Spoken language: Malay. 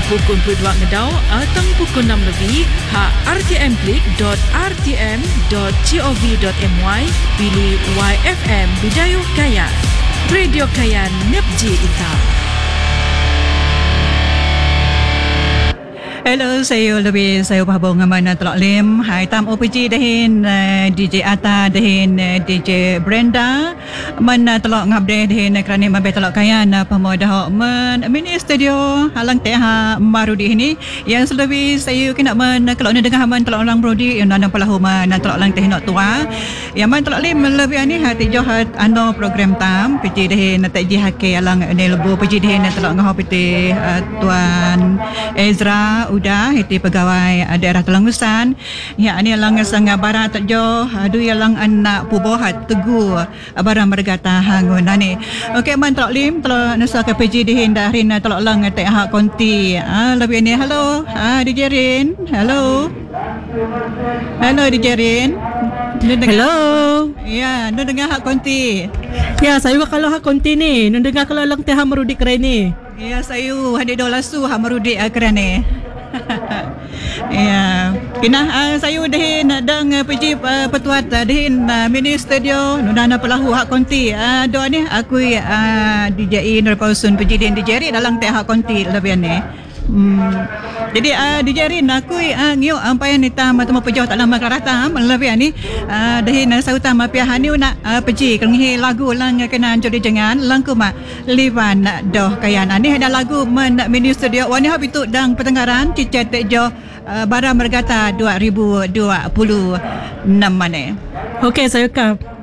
pukul 22 ngedau atau pukul 6 lebih ha rtm.rtm.gov.my pilih YFM Bidayuh Kayan. Radio Kayan Nepji Ita. Hello, saya pahbong ngaman Telok Lim. Hai tam OPG dahin DJ Ata dahin DJ Brenda. Man telok ngabde dahin kerana mambe Telok Kayan pemodah men mini studio halang teh marudi ini. Yang selebih saya kena men kalau ni dengar man Telok Lang Brodi yang nang pelahu man Telok Lang teh nak tua. Yang man Telok Lim lebih ni hati johat ano program tam PJ dahin tak ji hake alang ne lebu PJ dahin Telok ngah piti tuan Ezra udah itu pegawai daerah Telangusan ya ni lang sang barat jo adu yang anak pubohat teguh barang bergata hangun ni okey man Telok Lim telok nasa ke PJ dihin dahin telok lang tek hak konti lebih ni hello DJ Rin hello DJ Rin hello ya nu dengar hak konti ya saya kalau hak konti ni nu dengar kalau lang teh merudi keren ni ya saya hadir dolar su hak merudi keren ni ya kena saya dahin dang pergi petuat dahin mini studio nunana pelahu hak konti do ni aku DJ Nurpausun pergi dahin DJ Rin dalam teh hak konti lebih ni jadi DJ Rin aku ngiu ampai ni tam temu pejauh tak lama kerata lebih ni dahin sautam piah ni nak pergi kengi lagu lang kena jodi jangan langku mak livan doh kayan ni ada lagu men mini studio wani habitu dang pertenggaran cicet jo bara mergata 2026 mana. Okey saya kap